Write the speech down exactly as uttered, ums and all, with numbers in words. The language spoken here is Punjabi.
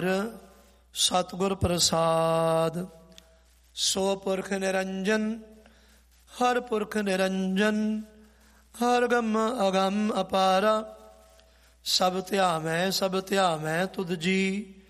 ਸਤਿਗੁਰ ਪ੍ਰਸਾਦ। ਸੋ ਪੁਰਖ ਨਿਰੰਜਨ ਹਰ ਪੁਰਖ ਨਿਰੰਜਨ, ਹਰ ਗਮ ਅਗਮ ਅਪਾਰਾ। ਸਭ ਧਿਆਵੈ ਸਭ ਧਿਆਵੈ ਤੁਧ ਜੀ,